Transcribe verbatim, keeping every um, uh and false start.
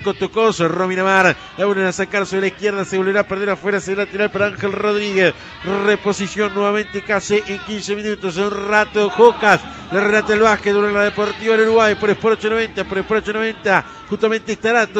Nico Tocoso, Romina Mar, la vuelven a sacar sobre la izquierda, se volverá a perder afuera, se la tirar para Ángel Rodríguez, reposición nuevamente casi en quince minutos, un rato Jocas, le relata el básquet, dura la Deportiva del Uruguay, por Sport ocho noventa, por Sport ocho noventa, justamente estará